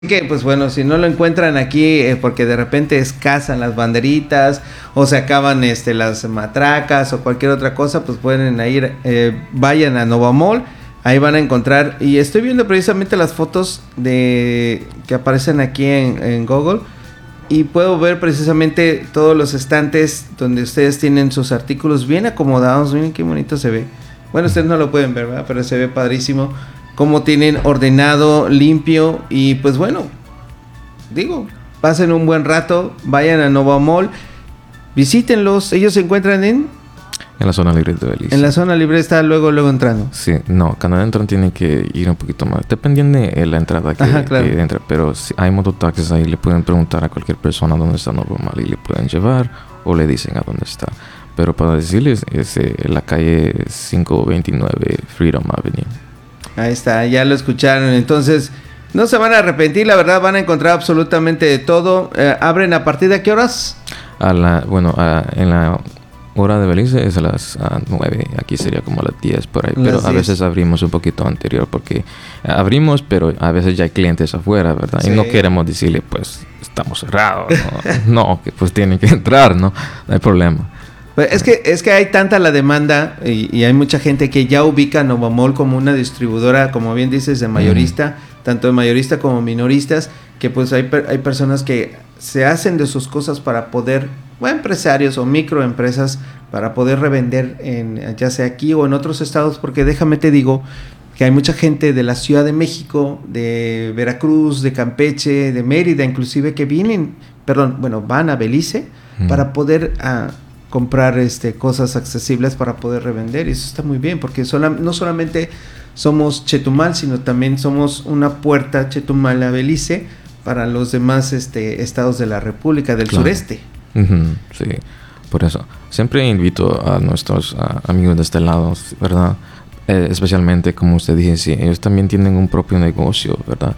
Que pues bueno, si no lo encuentran aquí porque de repente escasan las banderitas o se acaban las matracas o cualquier otra cosa, pues pueden ir, vayan a Nova Mall, ahí van a encontrar. Y estoy viendo precisamente las fotos que aparecen aquí en Google y puedo ver precisamente todos los estantes donde ustedes tienen sus artículos bien acomodados. Miren qué bonito se ve. Bueno, ustedes no lo pueden ver, ¿verdad? Pero se ve padrísimo cómo tienen ordenado, limpio. Y pues bueno, digo, pasen un buen rato, vayan a Nova Mall, visítenlos. Ellos se encuentran en la zona libre de Belice. En la zona libre está luego entrando. Sí, no, cuando entran tienen que ir un poquito más, dependiendo de la entrada que entra. Pero si hay mototaxis ahí, le pueden preguntar a cualquier persona dónde está Nova Mall y le pueden llevar o le dicen a dónde está. Pero para decirles, es la calle 529 Freedom Avenue. Ahí está, ya lo escucharon. Entonces, no se van a arrepentir, la verdad, van a encontrar absolutamente de todo. ¿Abren a partir de qué horas? En la hora de Belice es a las 9, aquí sería como a las 10 por ahí. Pero a veces abrimos un poquito anterior porque abrimos, pero a veces ya hay clientes afuera, ¿verdad? Sí. Y no queremos decirle, pues, estamos cerrados, ¿no? No, que pues tienen que entrar, ¿no? No hay problema. Es que hay tanta la demanda y hay mucha gente que ya ubica a Nova Mall como una distribuidora, como bien dices, de mayorista, tanto de mayorista como minoristas, que pues hay personas que se hacen de sus cosas para poder, o empresarios o microempresas, para poder revender ya sea aquí o en otros estados, porque déjame te digo que hay mucha gente de la Ciudad de México, de Veracruz, de Campeche, de Mérida inclusive, que van a Belice para poder comprar cosas accesibles para poder revender, y eso está muy bien porque no solamente somos Chetumal, sino también somos una puerta Chetumal a Belice para los demás estados de la República del sureste. Sí, por eso siempre invito a nuestros amigos de este lado, ¿verdad? Especialmente como usted dice, si ellos también tienen un propio negocio, ¿verdad?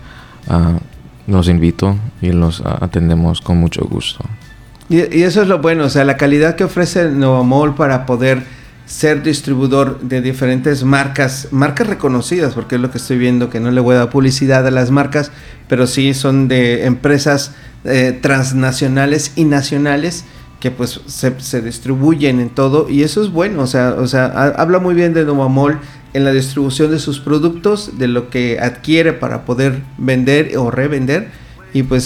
Los invito y los atendemos con mucho gusto. Y eso es lo bueno, o sea, la calidad que ofrece Nova Mall para poder ser distribuidor de diferentes marcas reconocidas, porque es lo que estoy viendo, que no le voy a dar publicidad a las marcas, pero sí son de empresas transnacionales y nacionales que pues se distribuyen en todo, y eso es bueno, o sea, habla muy bien de Nova Mall en la distribución de sus productos, de lo que adquiere para poder vender o revender, y pues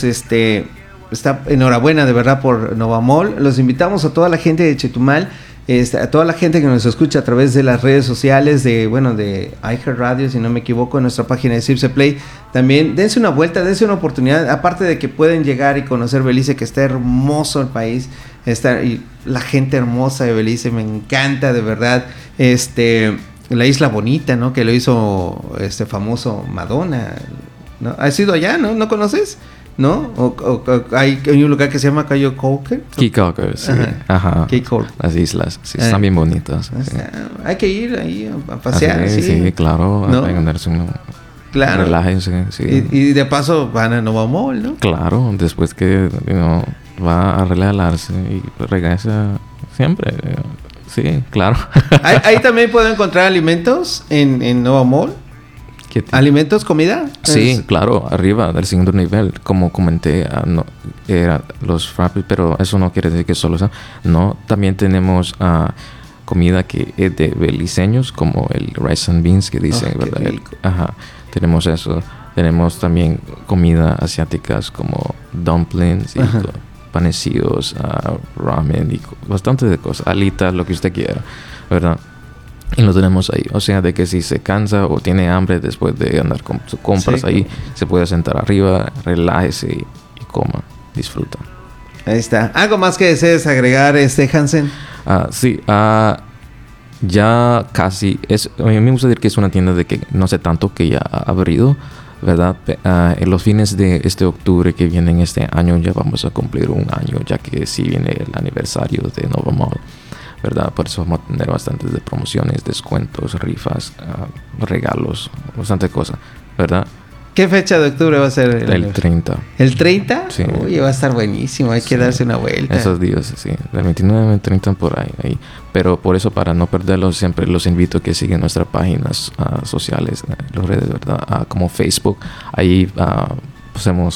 está enhorabuena de verdad por Nova Mall. Los invitamos a toda la gente de Chetumal, a toda la gente que nos escucha a través de las redes sociales de iHeartRadio, si no me equivoco, en nuestra página de Cipse Play. También dense una vuelta, dense una oportunidad, aparte de que pueden llegar y conocer Belice, que está hermoso el país, y la gente hermosa de Belice, me encanta de verdad. La isla bonita, ¿no? Que lo hizo famoso Madonna, ¿no? ¿Has ido allá, no? ¿No conoces? ¿No? Hay un lugar que se llama Cayo Coker. Key Coker, sí. Ajá. Las islas, sí, están bien bonitas. Sí. Hay que ir ahí a pasear. Sí, claro. ¿No? A ganarse claro. Relájense, sí. Y de paso van a Nova Mall, ¿no? Claro, después que va a relajarse y regresa siempre. Sí, claro. Ahí también puedo encontrar alimentos en Nova Mall. ¿Alimentos, comida? Sí, claro, arriba del segundo nivel, como comenté, era los frappes, pero eso no quiere decir que solo sea. No, también tenemos comida que es de beliceños, como el rice and beans que dicen, ¿verdad? Tenemos eso. Tenemos también comida asiáticas como dumplings y panecillos, ramen y bastante de cosas, alitas, lo que usted quiera, ¿verdad? Y lo tenemos ahí, o sea, de que si se cansa o tiene hambre después de andar con sus compras ahí, se puede sentar arriba, relájese y coma, disfruta. Ahí está. ¿Algo más que desees agregar, Hansen? Sí, ya casi, a mí me gusta decir que es una tienda de que no sé tanto que ya ha abrido, ¿verdad? En los fines de octubre que viene este año ya vamos a cumplir un año, ya que sí viene el aniversario de Nova Mall, ¿verdad? Por eso vamos a tener bastantes de promociones, descuentos, rifas, regalos, bastante cosas, ¿verdad? ¿Qué fecha de octubre va a ser? El 30. ¿El 30? Sí. Uy, va a estar buenísimo, hay que darse una vuelta. Esos días, sí. Del 29 al 30 por ahí. Pero por eso, para no perderlos, siempre los invito a que sigan nuestras páginas sociales, las redes, ¿verdad? Como Facebook. Ahí pasemos